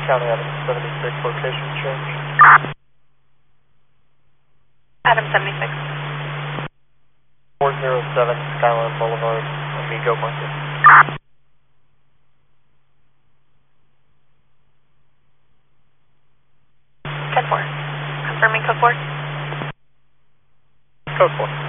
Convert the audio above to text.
County Adam 76, location change. Adam 76. 407 Skyline Boulevard, Amigo Market. Code 4. Confirming code 4. Code 4.